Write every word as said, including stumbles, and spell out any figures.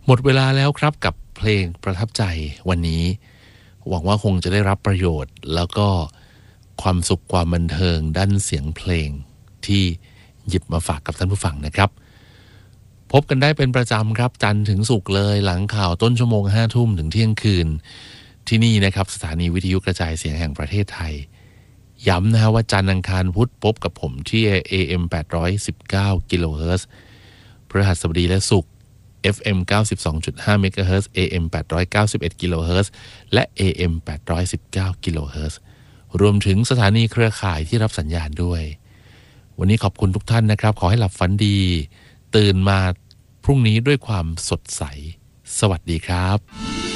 หมดเวลาแล้วครับกับเพลงประทับใจวันนี้หวังว่าคงจะได้รับประโยชน์แล้วก็ความสุขความบันเทิงด้านเสียงเพลงที่หยิบมาฝากกับท่านผู้ฟังนะครับพบกันได้เป็นประจำครับจันทร์ถึงศุกร์เลยหลังข่าวต้นชั่วโมงห้าทุ่มถึงเที่ยงคืนที่นี่นะครับสถานีวิทยุกระจายเสียงแห่งประเทศไทยย้ำนะฮะว่าจันทร์อังคารพุธพบกับผมที่ เอ เอ็ม แปดร้อยสิบเก้า กิโลเฮิรตซ์พฤหัสบดีและศุกร์ เอฟ เอ็ม เก้าสิบสองจุดห้า เมกะเฮิรตซ์ เอ เอ็ม แปดร้อยเก้าสิบเอ็ด กิโลเฮิรตซ์และ เอ เอ็ม แปดร้อยสิบเก้า กิโลเฮิรตซ์รวมถึงสถานีเครือข่ายที่รับสัญญาณด้วยวันนี้ขอบคุณทุกท่านนะครับขอให้หลับฝันดีตื่นมาพรุ่งนี้ด้วยความสดใสสวัสดีครับ